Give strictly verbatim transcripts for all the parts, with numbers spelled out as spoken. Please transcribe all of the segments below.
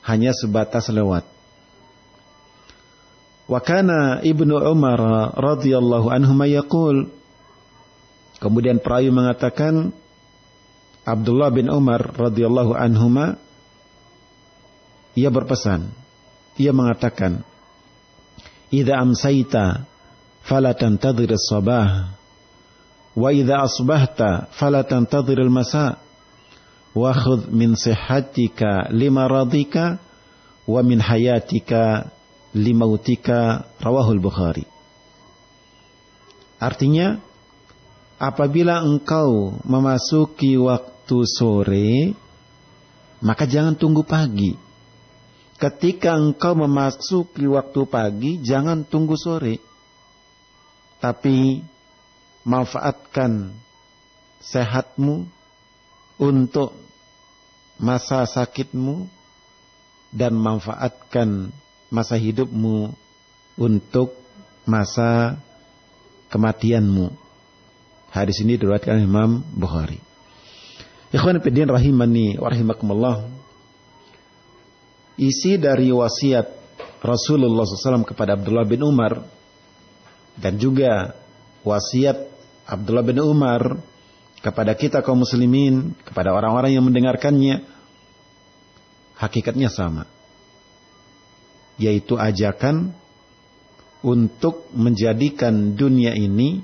hanya sebatas lewat. Wa kana Ibnu Umar radhiyallahu anhuma yaqul, kemudian perawi mengatakan, Abdullah bin Umar radhiyallahu anhuma, ia berpesan, ia mengatakan, idza amsayta fala tantadhir as-sabah wa idza asbahta fala tantadhir al-masa wa khudh min sihhatika limaradika wa min hayatika limautika, rawahul Bukhari. Artinya, apabila engkau memasuki waktu sore, maka jangan tunggu pagi. Ketika engkau memasuki waktu pagi, jangan tunggu sore. Tapi manfaatkan sehatmu untuk masa sakitmu dan manfaatkan masa hidupmu untuk masa kematianmu. Hadis ini diriwayatkan Imam Bukhari. Ikhwan fillah rahimani wa rahimakumullah. Isi dari wasiat Rasulullah shallallahu alaihi wasallam kepada Abdullah bin Umar dan juga wasiat Abdullah bin Umar kepada kita kaum muslimin, kepada orang-orang yang mendengarkannya, hakikatnya sama, yaitu ajakan untuk menjadikan dunia ini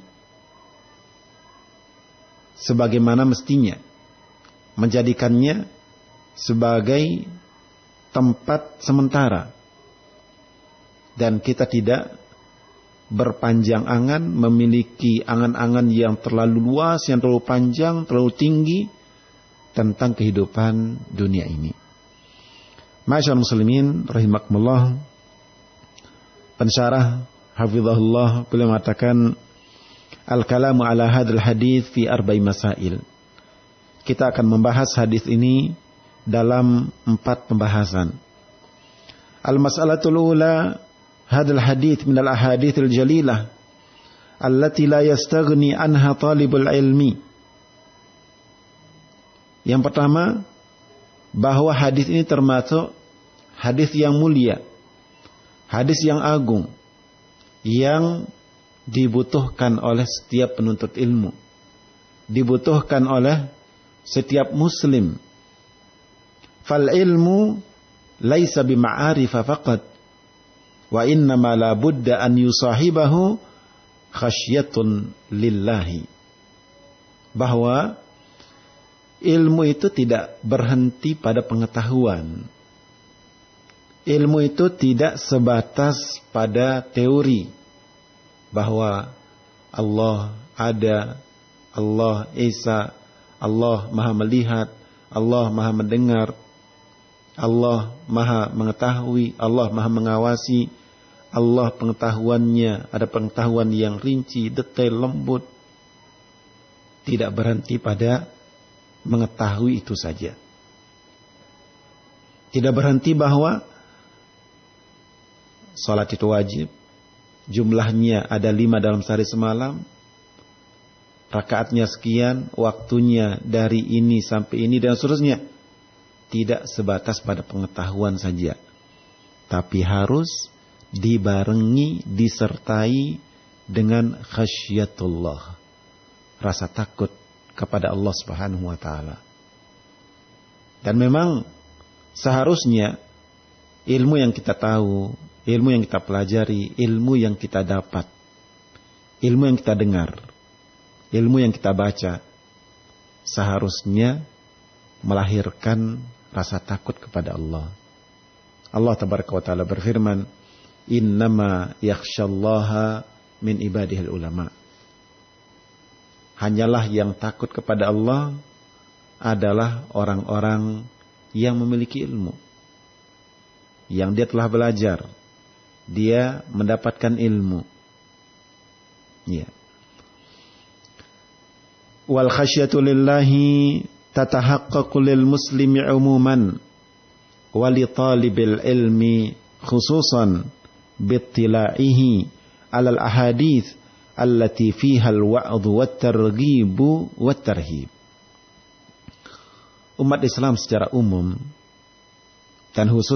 sebagaimana mestinya, menjadikannya sebagai tempat sementara, dan kita tidak berpanjang angan, memiliki angan-angan yang terlalu luas, yang terlalu panjang, terlalu tinggi tentang kehidupan dunia ini. Ma'asyiral muslimin rahimakumullah, pensyarah hafizahullah beliau mengatakan, al-kalamu ala hadzal hadits fi arba'i masail. Kita akan membahas hadis ini dalam empat pembahasan. Al-mas'alatul ula, hadzal hadits min al-ahadits al-jalilah allati la yastaghni anha talibul ilmi. Yang pertama, bahwa hadis ini termasuk hadis yang mulia, hadis yang agung, yang dibutuhkan oleh setiap penuntut ilmu, dibutuhkan oleh setiap muslim. Fal ilmu laisa bima'arifa faqat, wa innama la budda an yusahibahu khasyatun lillahi. Bahwa ilmu itu tidak berhenti pada pengetahuan. Ilmu itu tidak sebatas pada teori bahwa Allah ada, Allah Esa, Allah Maha melihat, Allah Maha mendengar, Allah Maha mengetahui, Allah Maha mengawasi. Allah pengetahuannya ada pengetahuan yang rinci, detail, lembut. Tidak berhenti pada mengetahui itu saja. Tidak berhenti bahwa salat itu wajib, jumlahnya ada lima dalam sehari semalam, rakaatnya sekian, waktunya dari ini sampai ini dan seterusnya. Tidak sebatas pada pengetahuan saja, tapi harus dibarengi, disertai dengan khasyatullah, rasa takut kepada Allah Subhanahu wa taala. Dan memang seharusnya ilmu yang kita tahu, ilmu yang kita pelajari, ilmu yang kita dapat, ilmu yang kita dengar, ilmu yang kita baca, seharusnya melahirkan rasa takut kepada Allah. Allah tabaraka wa taala berfirman, innama yakhsyallaha min ibadihil ulama. Hanyalah yang takut kepada Allah adalah orang-orang yang memiliki ilmu, yang dia telah belajar, dia mendapatkan ilmu. Ya. Wal khasyatu lillahi tatahaqqaqu lil muslimi umuman wa li talibil ilmi khususan bittila'ihi alal ahadits allati fiha al-wa'dhu wat-targhibu wat-tarhib. Umat Islam secara umum dan khusus